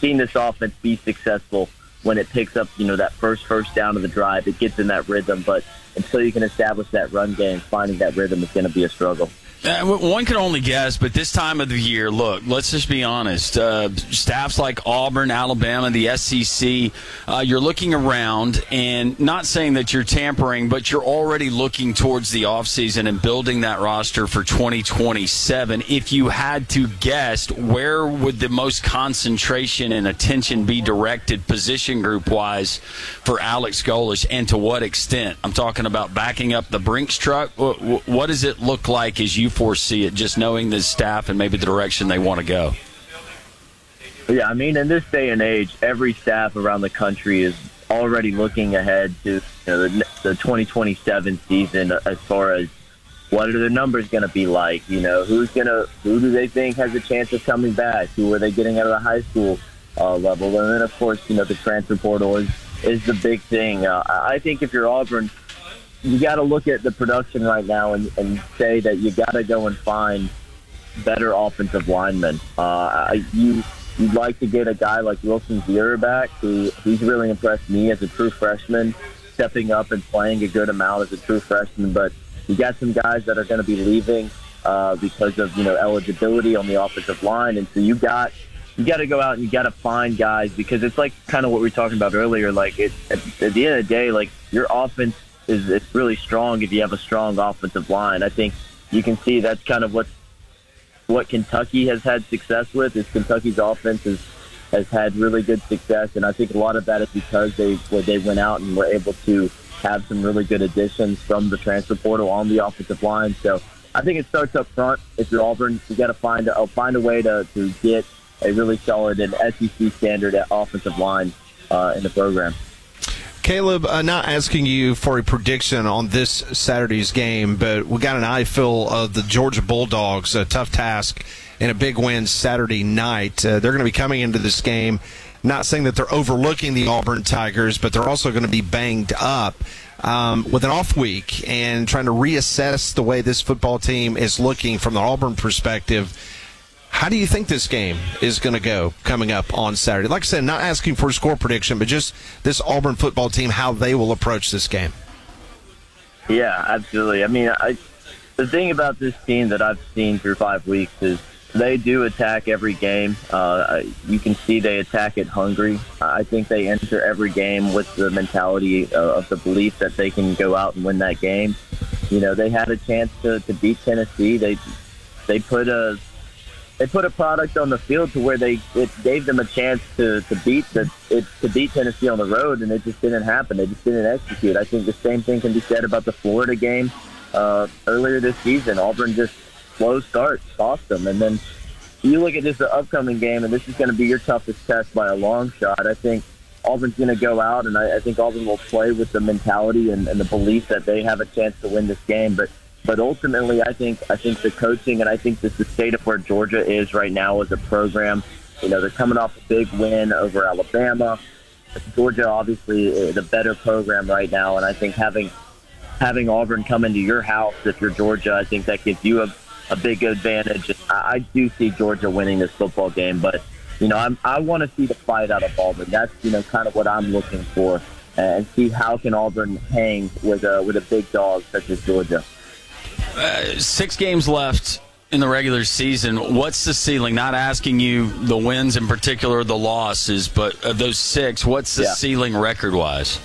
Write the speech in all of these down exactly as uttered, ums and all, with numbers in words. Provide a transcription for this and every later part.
seen this offense be successful when it picks up, you know, that first first down of the drive. It gets in that rhythm, but until you can establish that run game, finding that rhythm is going to be a struggle. Uh, one can only guess, but this time of the year, look, let's just be honest. Uh, staffs like Auburn, Alabama, the S E C, uh, you're looking around and not saying that you're tampering, but you're already looking towards the offseason and building that roster for twenty twenty-seven. If you had to guess, where would the most concentration and attention be directed position group-wise for Alex Golesh, and to what extent? I'm talking about backing up the Brinks truck. What, what does it look like as you foresee it, just knowing the staff and maybe the direction they want to go? Yeah, I mean, in this day and age, every staff around the country is already looking ahead to, you know, the, the twenty twenty-seven season as far as what are the numbers going to be like. You know, who's going to, who do they think has a chance of coming back? Who are they getting out of the high school uh, level? And then, of course, you know, the transfer portal is, is the big thing. Uh, I think if you're Auburn, you got to look at the production right now and, and say that you got to go and find better offensive linemen. Uh, you, you'd like to get a guy like Wilson Zierra back, who he's really impressed me as a true freshman, stepping up and playing a good amount as a true freshman. But you got some guys that are going to be leaving uh, because of, you know, eligibility on the offensive line, and so you got you got to go out and you got to find guys, because it's like kind of what we were talking about earlier. Like it, at, at the end of the day, like your offense is it's really strong if you have a strong offensive line. I think you can see that's kind of what what Kentucky has had success with. Is Kentucky's offense is, has had really good success, and I think a lot of that is because they where they went out and were able to have some really good additions from the transfer portal on the offensive line. So I think it starts up front. If you're Auburn, you got to find a find a way to, to get a really solid and S E C standard offensive line uh, in the program. Caleb, uh, not asking you for a prediction on this Saturday's game, but we got an eye full of the Georgia Bulldogs, a tough task, and a big win Saturday night. Uh, they're going to be coming into this game, not saying that they're overlooking the Auburn Tigers, but they're also going to be banged up um, with an off week and trying to reassess the way this football team is looking from the Auburn perspective. How do you think this game is going to go coming up on Saturday? Like I said, not asking for a score prediction, but just this Auburn football team, how they will approach this game. Yeah, absolutely. I mean, I, the thing about this team that I've seen through five weeks is they do attack every game. Uh, you can see they attack it hungry. I think they enter every game with the mentality of the belief that they can go out and win that game. You know, they had a chance to, to beat Tennessee. They they put a They put a product on the field to where they it gave them a chance to, to beat the it, to beat Tennessee on the road, and it just didn't happen. They just didn't execute. I think the same thing can be said about the Florida game uh, earlier this season. Auburn just slow start cost them, and then you look at this upcoming game, and this is going to be your toughest test by a long shot. I think Auburn's going to go out, and I, I think Auburn will play with the mentality and, and the belief that they have a chance to win this game, but. But ultimately, I think I think the coaching and I think this the state of where Georgia is right now as a program. You know, they're coming off a big win over Alabama. Georgia, obviously, the better program right now, and I think having having Auburn come into your house, if you're Georgia, I think that gives you a, a big advantage. I, I do see Georgia winning this football game, but you know, I'm, I want to see the fight out of Auburn. That's you know kind of what I'm looking for, and see how can Auburn hang with a with a big dog such as Georgia. Uh, six games left in the regular season. What's the ceiling? Not asking you the wins in particular, the losses, but of those six, what's the yeah. ceiling record-wise?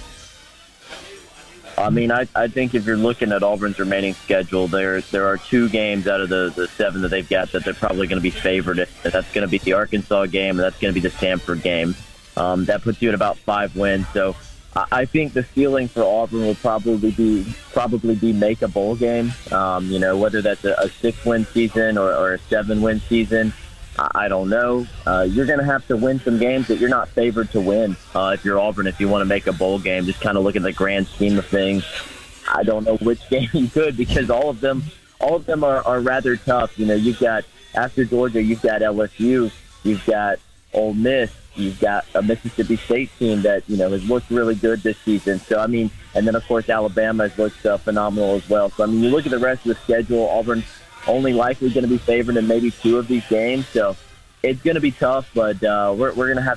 I mean, I, I think if you're looking at Auburn's remaining schedule, there there are two games out of the, the seven that they've got that they're probably going to be favored in. That's going to be the Arkansas game, and that's going to be the Stanford game. Um, that puts you at about five wins. So I think the ceiling for Auburn will probably be probably be make a bowl game. Um, you know, whether that's a, a six-win season or, or a seven-win season, I, I don't know. Uh, you're going to have to win some games that you're not favored to win uh, if you're Auburn. If you want to make a bowl game, just kind of look at the grand scheme of things. I don't know which game you could because all of them, all of them are, are rather tough. You know, you've got after Georgia, you've got L S U, you've got Ole Miss. You've got a Mississippi State team that, you know, has looked really good this season. So, I mean, and then, of course, Alabama has looked uh, phenomenal as well. So, I mean, you look at the rest of the schedule, Auburn's only likely going to be favored in maybe two of these games. So, it's going to be tough, but uh, we're, we're going to have